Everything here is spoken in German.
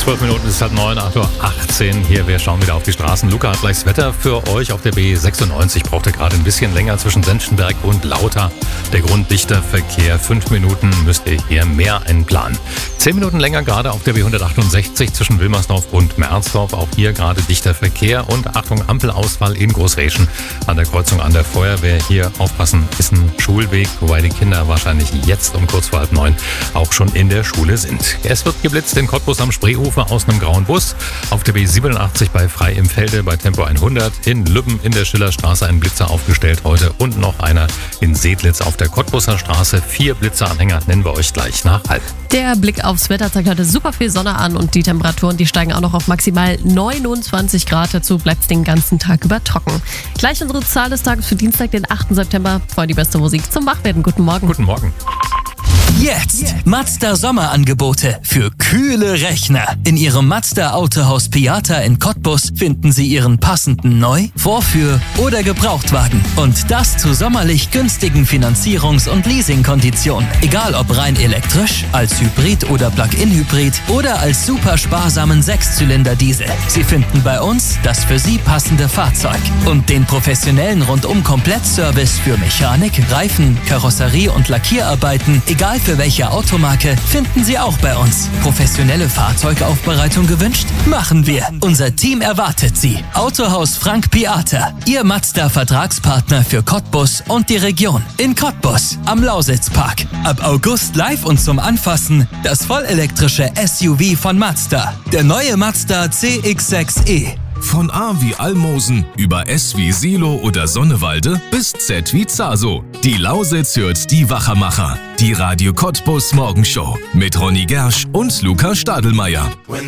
12 Minuten ist halt 9, 8:18 Uhr. Hier, wir schauen wieder auf die Straßen. Luca hat gleich das Wetter für euch auf der B96. Braucht ihr gerade ein bisschen länger zwischen Senftenberg und Lauter. Der Grund dichter Verkehr. 5 Minuten müsst ihr hier mehr einplanen. 10 Minuten länger gerade auf der B168 zwischen Wilmersdorf und Mersdorf. Auch hier gerade dichter Verkehr. Und Achtung, Ampelausfall in Großreschen an der Kreuzung an der Feuerwehr. Hier aufpassen, ist ein Schulweg, wobei die Kinder wahrscheinlich jetzt um kurz vor 8:30 auch schon in der Schule sind. Es wird geblitzt in Cottbus am Spreeufer aus einem grauen Bus. Auf der B87 bei Frei im Felde bei Tempo 100. In Lübben in der Schillerstraße ein Blitzer aufgestellt heute. Und noch einer in Sedlitz auf der Cottbuser Straße. 4 Blitzeranhänger nennen wir euch gleich nach halb. Der Blick aufs Wetter zeigt heute super viel Sonne an und die Temperaturen, die steigen auch noch auf maximal 29 Grad. Dazu bleibt es den ganzen Tag über trocken. Gleich unsere Zahl des Tages für Dienstag, den 8. September. Vorher die beste Musik zum Wachwerden. Guten Morgen. Guten Morgen. Jetzt Mazda Sommerangebote für kühle Rechner. In Ihrem Mazda Autohaus Piata in Cottbus finden Sie Ihren passenden Neu-, Vorführ- oder Gebrauchtwagen. Und das zu sommerlich günstigen Finanzierungs- und Leasingkonditionen. Egal ob rein elektrisch, als Hybrid oder Plug-in-Hybrid oder als super sparsamen 6-Zylinder-Diesel. Sie finden bei uns das für Sie passende Fahrzeug. Und den professionellen Rundum-Komplettservice für Mechanik, Reifen, Karosserie und Lackierarbeiten, egal für welche Automarke, finden Sie auch bei uns. Professionelle Fahrzeugaufbereitung gewünscht? Machen wir. Unser Team erwartet Sie. Autohaus Frank Piata, Ihr Mazda-Vertragspartner für Cottbus und die Region. In Cottbus, am Lausitzpark. Ab August live und zum Anfassen das vollelektrische SUV von Mazda. Der neue Mazda CX-6e. Von A wie Almosen über S wie Silo oder Sonnewalde bis Z wie Zaso. Die Lausitz hört die Wachermacher. Die Radio Cottbus Morgenshow mit Ronny Gersch und Luca Stadelmeier.